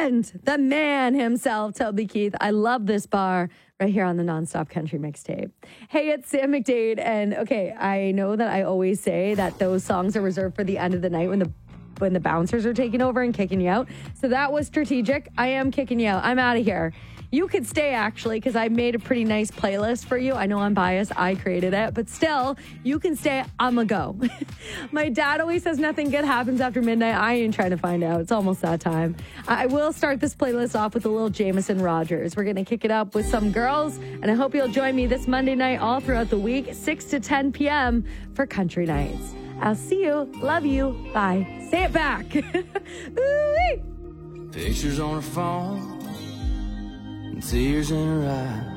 And the man himself, Toby Keith. I love this bar right here on the Nonstop Country Mixtape. Hey, it's Sam McDade. And okay, I know that I always say that those songs are reserved for the end of the night when the bouncers are taking over and kicking you out. So that was strategic. I am kicking you out. I'm out of here. You could stay, actually, because I made a pretty nice playlist for you. I know I'm biased. I created it. But still, you can stay. I'm a go. My dad always says nothing good happens after midnight. I ain't trying to find out. It's almost that time. I will start this playlist off with a little Jameson Rogers. We're going to kick it up with some girls. And I hope you'll join me this Monday night all throughout the week, 6 to 10 p.m. for Country Nights. I'll see you. Love you. Bye. Say it back. Pictures on her phone, and tears in her eyes.